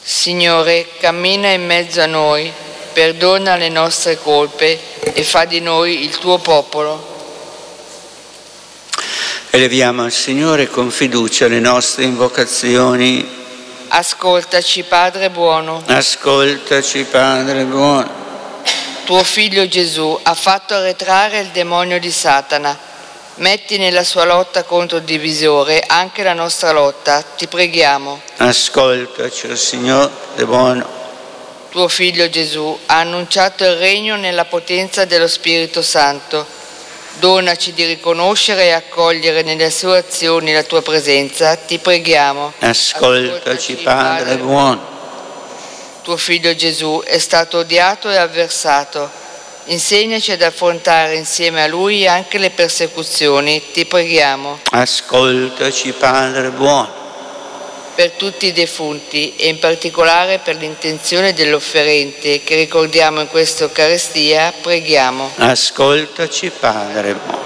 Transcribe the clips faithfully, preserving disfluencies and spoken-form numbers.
Signore, cammina in mezzo a noi, perdona le nostre colpe e fa di noi il tuo popolo. Eleviamo al Signore con fiducia le nostre invocazioni. Ascoltaci, Padre buono. Ascoltaci, Padre buono. Tuo Figlio Gesù ha fatto arretrare il demonio di Satana. Metti nella sua lotta contro il divisore anche la nostra lotta, ti preghiamo. Ascoltaci, Signore buono. Tuo Figlio Gesù ha annunciato il regno nella potenza dello Spirito Santo. Donaci di riconoscere e accogliere nelle sue azioni la tua presenza, ti preghiamo. Ascoltaci, Ascoltaci Padre, Padre buono. Tuo Figlio Gesù è stato odiato e avversato. Insegnaci ad affrontare insieme a Lui anche le persecuzioni, ti preghiamo. Ascoltaci, Padre buono. Per tutti i defunti e in particolare per l'intenzione dell'offerente che ricordiamo in questa Eucaristia, preghiamo. Ascoltaci, Padre buono.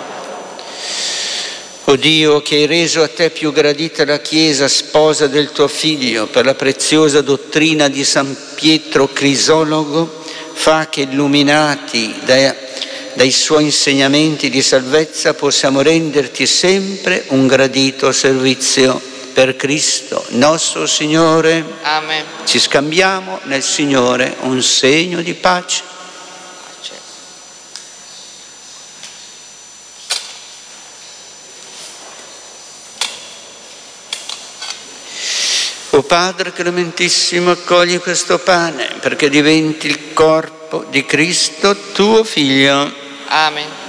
O Dio, che hai reso a te più gradita la Chiesa, sposa del tuo Figlio, per la preziosa dottrina di San Pietro Crisologo, fa che illuminati dai, dai suoi insegnamenti di salvezza possiamo renderti sempre un gradito servizio. Per Cristo nostro Signore. Amen. Ci scambiamo nel Signore un segno di pace. Pace. O Padre clementissimo, accogli questo pane perché diventi il corpo di Cristo, tuo Figlio. Amen.